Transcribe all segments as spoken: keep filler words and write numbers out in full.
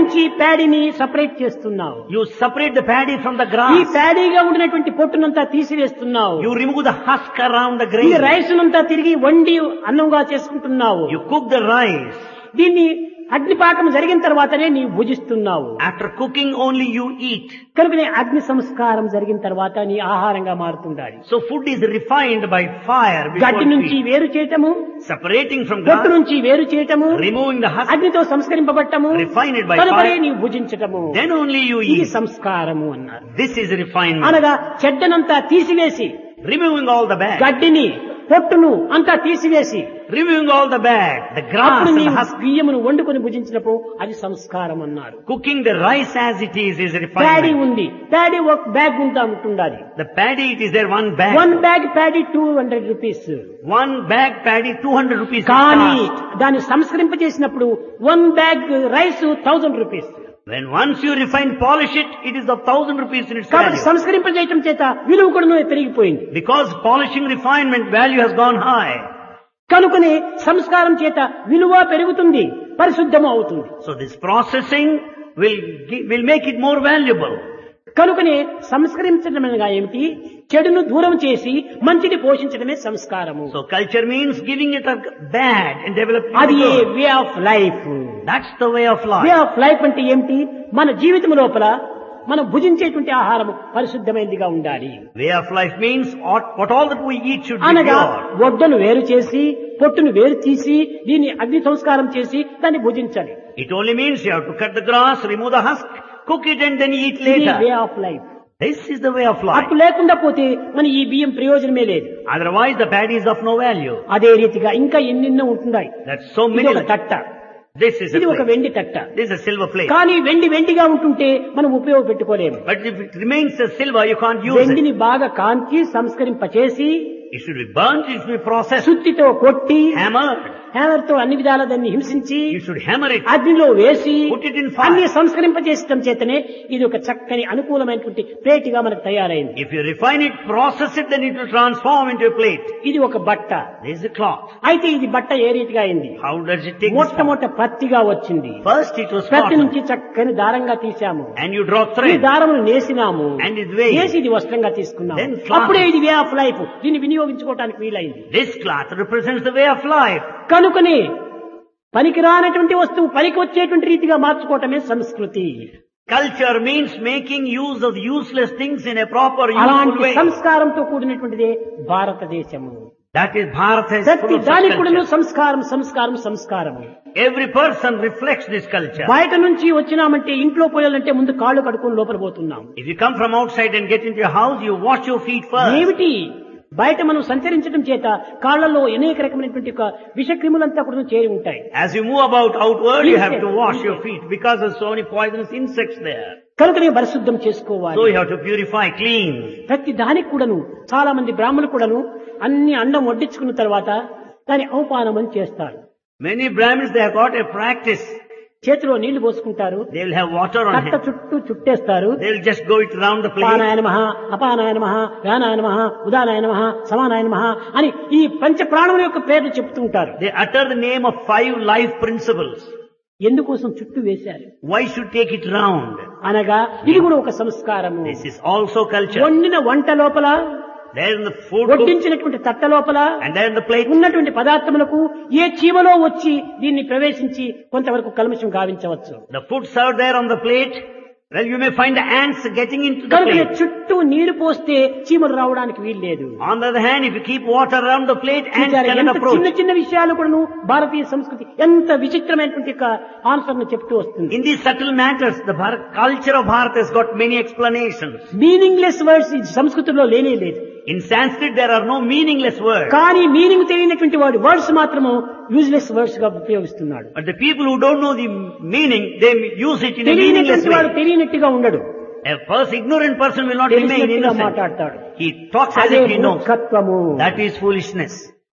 నుంచి ప్యాడీని సపరేట్ చేస్తున్నావు. You separate the paddy from the ఈ grass. ప్యాడీగా ఉండినటువంటి పొట్టునంతా తీసివేస్తున్నావు. You remove the husk around the ఈ grain. రైస్ నంతా తిరిగి వండి అన్నంగా చేసుకుంటున్నావు. You cook the rice. దీన్ని అగ్నిపాకం జరిగిన తర్వాతనే నీవు భుజిస్తున్నావు. After cooking only you eat. కనుకనే అగ్ని సంస్కారం జరిగిన తర్వాత నీ ఆహారంగా మారుతుండాలి. So food is refined by fire before గడ్డి నుంచి you eat. వేరు చేయటము, Separating from పొట్టు grass, నుంచి వేరు చేయటము, removing the husk, అగ్నితో సంస్కరింపబట్టము, refine it by తదుపరి fire. నీవు భుజించటము. Then only you ఇది eat. సంస్కారము అన్నారు. This is refinement. అనగా చెడ్డనంతా తీసివేసి, Removing all the bad. గడ్డిని పొట్టును అంతా తీసివేసి, Removing all the bad. The grass అప్పుడు and the నీవు husk. బియ్యమును వండుకొని భుజించినప్పుడు అది సంస్కారం అన్నారు. Cooking the rice as it is is paddy refinement. ఉంది, ప్యాడీ ఒక బ్యాగ్ ఉంటా ఉంటుండాలి. The paddy, it is there one bag. One bag paddy two hundred rupees. One bag paddy, two hundred rupees. కానీ cost. దాన్ని సంస్కరింపజేసినప్పుడు one bag rice thousand rupees. When once you refine, polish it, it is of thousand rupees in its కాబట్టి value. సంస్కరింపజేయటం చేత విలువ కూడా పెరిగిపోయింది. Because polishing refinement value has gone high. కనుకనే సంస్కారం చేత విలువ పెరుగుతుంది, పరిశుద్ధము అవుతుంది. So this processing will gi- will make it more valuable. కనుకనే సంస్కరించడం అనగా ఏమిటి? చెడును దూరం చేసి మంచిని పోషించడమే సంస్కారము. So culture means giving it a bad and developing అది the good. Way of life. That's the way of way life. Of life అంటే ఏమిటి? మన జీవితం లోపల మనం భుజించేటువంటి ఆహారము పరిశుద్ధమైనదిగా ఉండాలి. Way of life means what, what all that we eat should be అనగా pure. ఒడ్డును వేరు చేసి, పొట్టును వేరు తీసి, దీన్ని అగ్ని సంస్కారం చేసి దాన్ని భుజించాలి. It only means you have to cut the grass, remove the husk, cook it and then eat ఇది వే later. Of life. This is the way of life. అప్పుడు లేకుండా పోతే మన ఈ బియ్యం ప్రయోజనమే లేదు. Otherwise the paddy is of no value. అదే రీతిగా ఇంకా ఎన్నెన్నో ఉంటున్నాయి. That's so ఇది many. ఒక తట్ట, This is a ఇది ఒక plate. వెండి తట్ట. This is a silver plate. కానీ వెండి వెండిగా ఉంటుంటే మనం ఉపయోగపెట్టుకోలేము. But if it remains a silver, you can't use it. వెండిని బాగా కాంచి సంస్కరింపచేసి, It should be burnt, it should be processed, సుత్తితో కొట్టి, hammered. హ్యామర్ తో అన్ని విధాల దాన్ని హింసించి You should hammer it. అగ్నిలో వేసి Put it in fire. అన్ని సంస్కరింపచేసడం చేతనే ఇది ఒక చక్కని అనుకూలమైనటువంటి ప్లేట్గా మనకు తయారైంది. If you refine it, process it, then it will transform into a plate. ఇది ఒక బట్ట. This is a cloth. అయితే ఇది బట్ట ఏ రీతిగా అయింది? How does it take this form? మొట్టమొదట పత్తిగా వచ్చింది. First it was ప్రతి cotton. నుంచి చక్కని దారంగా తీశాము. And you draw ఈ thread. దారమును నేసినాము. And it's weighed. నేసి ఇది వస్త్రంగా తీసుకున్నాము. Then cloth. అప్పుడే ఇది వే ఆఫ్ లైఫ్. దీన్ని వినియోగించుకోవడానికి వీలైంది. This cloth represents the way of life. కనుకనే పనికిరానటువంటి వస్తువు పనికి వచ్చేటువంటి రీతిగా మార్చుకోవటమే సంస్కృతి. Culture means making use of useless things in a proper, useful అలాంటి way. సంస్కారంతో కూడినటువంటిదే భారతదేశము. That is Bharat is ప్రతి full of such దానికి కూడా culture. సంస్కారం సంస్కారం సంస్కారము. Every person reflects this culture. బయట నుంచి వచ్చినామంటే ఇంట్లో పోయాలంటే ముందు కాళ్ళు కడుక్కొని లోపల పోతున్నాం. If you come from outside and get into your house, you wash your feet first. ఏమిటి? బయట మనం సంచరించడం చేత కాళ్ళలో అనేక రకమైనటువంటి ఒక విషక్రిములంతా కూడా చేరి ఉంటాయి. As you move about outward, you have to wash your feet because there's so many poisonous insects there. కనుకనే పరిశుద్ధం చేసుకోవాలి. So you have to purify, clean. ప్రతి దానికి కూడాను చాలా మంది బ్రాహ్మణులు కూడాను అన్ని అండం వడ్డించుకున్న తర్వాత దాని అవపానం అని చేస్తారు. Many Brahmins, they have got a practice. చేతిలో నీళ్లు పోసుకుంటారు, They will have water on కట్ట him. చుట్టూ చుట్టేస్తారు. They will just go it round the plate. అపానాయ నమః, అపానాయ నమః, వ్యానాయ నమః, ఉదానాయ నమః, సమానాయ నమః అని ఈ పంచ ప్రాణముల యొక్క పేర్లు చెప్తూ ఉంటారు. They utter the name of five life principles. ఎందుకోసం చుట్టూ వేశారు? Why should take it round? అనగా ఇది కూడా ఒక సంస్కారము. This is also culture. వండిన వంట లోపల, There in the food cook, వడ్డించినటువంటి తట్ట లోపల and there in the plate, ఉన్నటువంటి పదార్థములకు ఏ చీమలో వచ్చి దీన్ని ప్రవేశించి కొంతవరకు కల్మషం గావించవచ్చు. the food served there on the plate, well, you may find the ants getting into the కనుక plate. చుట్టూ నీరు పోస్తే చీమలు రావడానికి వీలు లేదు. On the other hand, if you keep water around the plate, ants చూచారా, cannot ఎంత approach. చిన్న చిన్న విషయాలు కూడాను భారతీయ సంస్కృతి ఎంత విచిత్రమైనటువంటి ఆన్సర్ ను చెప్తూ వస్తుంది. In these subtle matters, the Bharat, culture of Bharat has got many explanations. Meaningless words ఈ సంస్కృతిలో లేనే లేదు. In Sanskrit, there are no meaningless words. కానీ మీనింగ్ తెలియనటువంటి వాడు వర్డ్స్ మాత్రము యూజ్లెస్ వర్డ్స్ గా ఉపయోగిస్తున్నాడు. But the people who don't know the meaning, they use it in a meaningless తెలియనటువంటి వాడు way. తెలియనట్టుగా ఉండడు. A first ignorant person will not remain తెలిసినట్టుగా innocent. మాట్లాడతాడు. He talks as అదే if he knows. మూర్ఖత్వము. That is foolishness.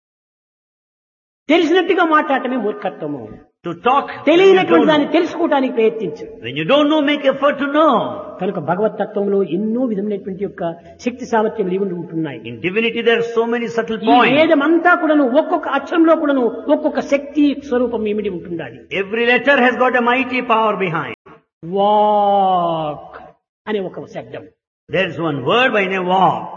తెలిసినట్టుగా మాట్లాడటమే మూర్ఖత్వము. To talk when you తెలియనటువంటి don't దాన్ని know. తెలుసుకోవడానికి ప్రయత్నించు. When you don't know, make effort to know. కనుక భగవత్ తత్వంలో ఎన్నో విధమైనటువంటి యొక్క శక్తి సామర్థ్యం ఇవి ఉంటున్నాయి. In divinity, there are so many subtle ఈ points. వేదమంతా కూడాను ఒక్కొక్క అక్షరంలో కూడాను ఒక్కొక్క శక్తి స్వరూపం ఇమిడి ఉంటుండాలి. Every letter has got a mighty power behind. Walk అనే ఒక శబ్దం. There is one word by name walk.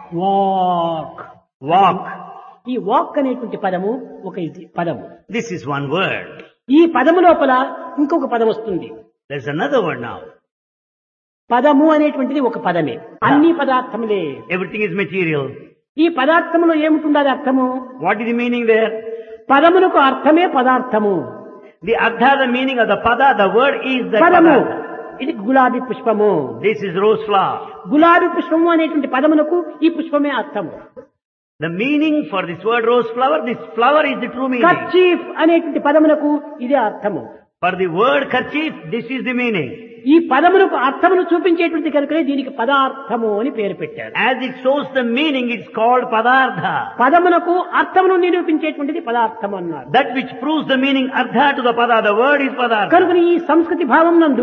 Walk. Walk. ఈ వాక్ అనేటువంటి పదము ఒక ఇది పదము. This is one word. ఈ పదము లోపల ఇంకొక పదం వస్తుంది. There is another word now. పదము అనేటువంటిది ఒక పదమే. అన్ని పదార్థములే. Everything is material. ఈ పదార్థములో ఏముంటుండాలి అర్థము? What is the meaning there? పదమునకు అర్థమే పదార్థము. The artha, the meaning of the pada, the word is the పదము. pada. ఇది గులాబీ పుష్పము. This is rose flower. గులాబీ పుష్పము అనేటువంటి పదమునకు ఈ పుష్పమే అర్థము. The meaning for this word rose flower, this flower is the true meaning. Kerchief అనేటువంటి పదమునకు ఇదే అర్థము. For the word kerchief, this is the meaning. ఈ పదమునకు అర్థమును చూపించేటువంటి కనుకనే దీనికి పదార్థము అని పేరు పెట్టారు. As it shows the meaning, it's called padartha. పదమునకు అర్థమును నిరూపించేటువంటిది పదార్థం అన్నారు. That which proves the meaning artha to the pada, the word is padartha. కనుక ఈ సంస్కృతి భావం నందు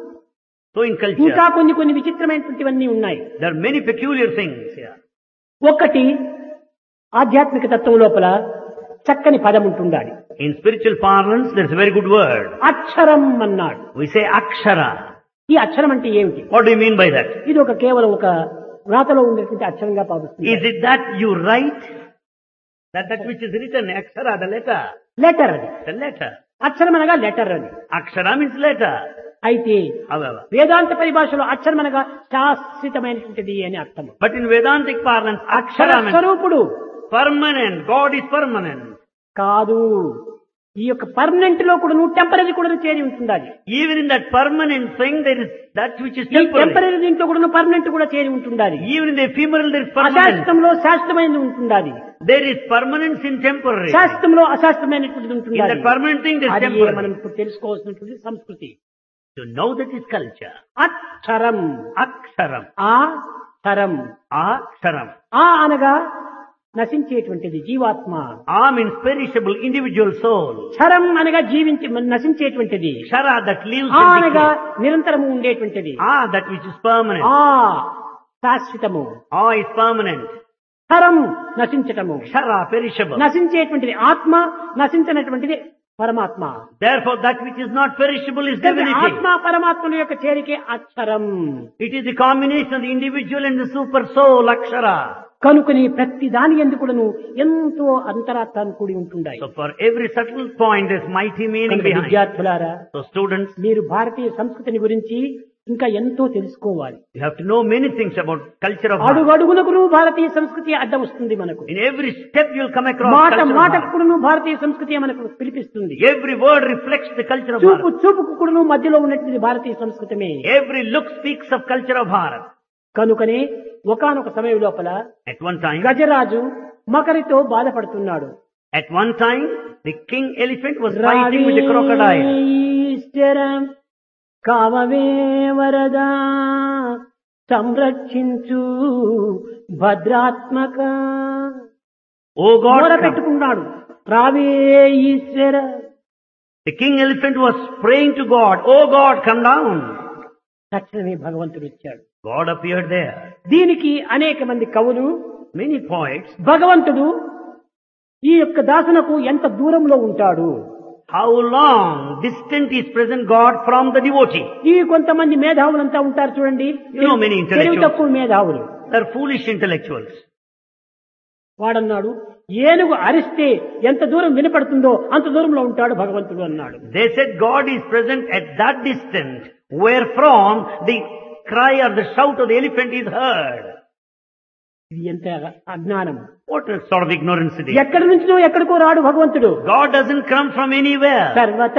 So in culture, ఇంకా కొన్ని కొన్ని విచిత్రమైనటువంటివన్నీ ఉన్నాయి. there are many peculiar things here. ఒకటి ఆధ్యాత్మిక తత్వం లోపల చక్కని పదం ఉంటుండాలి. In spiritual parlance, there's a very good word. అక్షరం అన్నాడు. We say akshara. ఈ అక్షరం అంటే ఏమిటి? What do you mean by that? ఇది ఒక కేవలం ఒక రాతలో ఉండేటువంటి అక్షరంగా భావిస్తుంది. Is it that you write? That that which is written, akshara, the letter. Letter అది. The letter. అక్షరం అనగా లెటర్ అని. Akshara means letter. అయితే However, వేదాంత పరిభాషలో అక్షరం అనగా శాశ్వతమైనటువంటిది అని అర్థం. but in Vedantic parlance, Akshara akshara means స్వరూపుడు permanent. God is permanent. కాదు. ఈ యొక్క పర్మనెంట్ లో కూడా నువ్వు టెంపరీ కూడా చేరి ఉంటుండాలి. Even in that permanent thing, there is that which is ఈ temporary. టెంపరీ దీంట్లో కూడా నువ్వు పర్మనెంట్ కూడా చేరి ఉంటుండాలి. Even in the ephemeral, there is permanent. అశాశ్వతంలో శాశ్వతమైనది ఉంటుండాలి. There is permanence in temporary. శాశ్వతంలో అశాశ్వతమైనటువంటిది In ఉంటుండాలి. that permanent thing, there is అది temporary. మనం ఇప్పుడు తెలుసుకోవాల్సినటువంటి సంస్కృతి. To know that is culture. అక్షరం. Aksharam. ఆ తరం. Aksharam. ఆ అనగా నశించేటువంటిది జీవాత్మ. A means perishable individual soul. క్షరం అనగా జీవించి నశించేటువంటిది. Kshara, that lives ఆ and అనగా decays. నిరంతరము ఉండేటువంటిది. Ah, that which is permanent. ఆ శాశ్వతము. Ah is permanent. క్షరం నశించటము. Kshara, perishable. నశించేటువంటిది ఆత్మ, నశించినటువంటిది పరమాత్మ. Therefore, that which is not perishable is divinity. ఆత్మ పరమాత్మల యొక్క చేరికే అక్షరం. It is the combination of the individual and the super soul, Akshara. కనుకని ప్రతి దాని ఎందుకును ఎంతో అంతరార్థాన్ని కూడి ఉంటుండాయి. So for every subtle point, there's mighty meaning కనుక behind. విద్యార్థులారా, So students, మీరు భారతీయ సంస్కృతిని గురించి ఇంకా ఎంతో తెలుసుకోవాలి. you have to know many things about culture of Bharat. అడుగడుగునకును భారతీయ సంస్కృతి అడ్డ వస్తుంది మనకు. In every step you'll come across మాట culture of మాటకు Bharat. కూడాను భారతీయ సంస్కృతి మనకు పిలిపిస్తుంది. Every word reflects the culture of చూపు Bharat. చూపుకు కూడాను మధ్యలో ఉన్నటువంటి భారతీయ సంస్కృతమే. Every look speaks of culture of Bharat. కనుకనే ఒకానొక సమయం లోపల At one time, గజరాజు మకరితో బాధపడుతున్నాడు. at one time, the king elephant was fighting with the crocodile. ఈశ్వరం కామవే వరదా సంరక్షించు భద్రాత్మక. Oh God, మొర come. పెట్టుకున్నాడు. రావే ఈశ్వర. The king elephant was praying to God. Oh God, come down. తక్షణమే భగవంతుడు వచ్చాడు. God appeared there. దీనికి అనేక మంది కవులు, Many poets, భగవంతుడు ఈ యొక్క దాసునకు ఎంత దూరంలో ఉంటాడు, how long distant is present God from the devotee. ఈ కొంతమంది మేధావులంతా ఉంటారు చూడండి. You know many intellectuals. తెలివి తక్కువ మేధావులు. They're foolish intellectuals. వాడన్నాడు, ఏనుగు అరిస్తే ఎంత దూరం వినపడుతుందో అంత దూరంలో ఉంటాడు భగవంతుడు అన్నాడు. They said God is present at that distance wherefrom the cry or the shout of the elephant is heard. ఇది ఎంత అజ్ఞానం. What a sort of ignorance it is. ఎక్కడి నుంచినో ఎక్కడికో రాడు భగవంతుడు. God doesn't come from anywhere. సర్వత